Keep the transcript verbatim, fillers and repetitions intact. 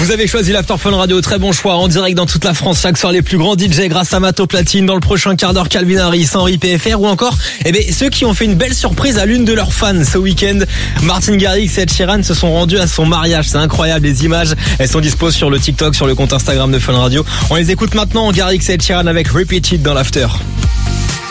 Vous avez choisi l'After Fun Radio, très bon choix, en direct dans toute la France, chaque soir les plus grands D J grâce à Mato Platine, dans le prochain quart d'heure Calvin Harris, Henry P F R ou encore eh ben, ceux qui ont fait une belle surprise à l'une de leurs fans ce week-end. Martin Garrix et Ed Sheeran se sont rendus à son mariage, c'est incroyable, les images, elles sont dispo sur le TikTok, sur le compte Instagram de Fun Radio. On les écoute maintenant, Garrix et Ed Sheeran avec Repeat It dans l'After.